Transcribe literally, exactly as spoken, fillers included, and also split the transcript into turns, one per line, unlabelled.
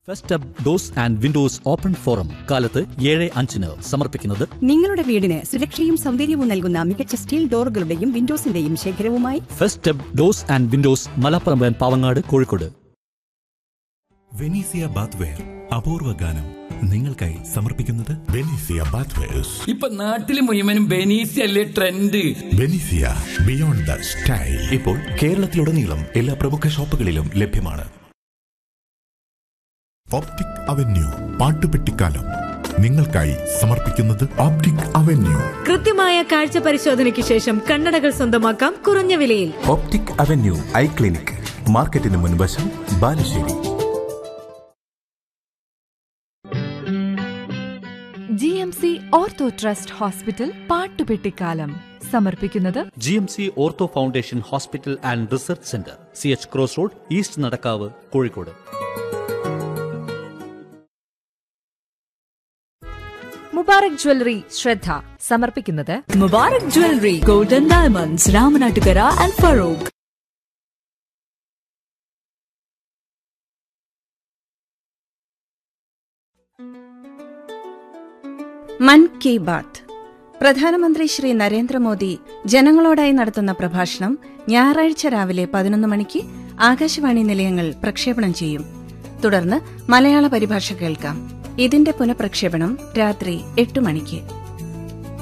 ഫെസ്റ്റബ് dose and Windows open forum കാലത്ത് ഏഴ് അഞ്ചിന് സമർപ്പിക്കുന്നത്
നിങ്ങളുടെ വീടിന് സുരക്ഷയും സൗന്ദര്യവും നൽകുന്ന മികച്ച steel ഡോറുകളുടെയും വിൻഡോസിന്റെയും ശേഖരവുമായി
ഫെസ്റ്റബ് dose and Windows Malappuram Pavangad Kozhikode.
Venezia bathware അപൂർവ ഗാനം നിങ്ങൾക്കായി സമർപ്പിക്കുന്നത്
ബെനീസിയ ബാത്ത്വെയർസ്.
ഇപ്പൊ നാട്ടില് മുഴുവനും ബെനീസിയ അല്ലേ ട്രെൻഡ്.
ബെനീസിയ ബിയോണ്ട് ദ സ്റ്റൈൽ
ഇപ്പോൾ കേരളത്തിലുടനീളം എല്ലാ പ്രമുഖ ഷോപ്പുകളിലും ലഭ്യമാണ്.
ഓപ്റ്റിക് അവന്യൂ പാട്ടുപെട്ടിക്കാലം നിങ്ങൾക്കായി സമർപ്പിക്കുന്നത് ഓപ്റ്റിക് അവന്യൂ.
കൃത്യമായ കാഴ്ച പരിശോധനയ്ക്ക് ശേഷം കണ്ണടകൾ സ്വന്തമാക്കാം കുറഞ്ഞ വിലയിൽ.
ഓപ്റ്റിക് അവന്യൂ ഐ ക്ലിനിക്, മാർക്കറ്റിന് മുൻവശം, Balussery.
G M C ortho trust hospital പാട്ടുപെട്ടിക്കാലം സമർപ്പിക്കുന്നത്
G M C ortho foundation hospital and research centre, C H cross road, east Nadakkavu, Kozhikode.
Mubarak jewellery ശ്രദ്ധ സമർപ്പിക്കുന്നത്
Mubarak jewellery, golden diamonds, Ramanattukara and Farooq.
മൻ കി ബാത്ത്. പ്രധാനമന്ത്രി ശ്രീ നരേന്ദ്രമോദി ജനങ്ങളോടായി നടത്തുന്ന പ്രഭാഷണം ഞായറാഴ്ച രാവിലെ പതിനൊന്ന് മണിക്ക് ആകാശവാണി നിലയങ്ങൾ പ്രക്ഷേപണം ചെയ്യും. തുടർന്ന് മലയാള പരിഭാഷ കേൾക്കാം. ഇതിന്റെ പുനഃപ്രക്ഷേപണം രാത്രി എട്ട് മണിക്ക്.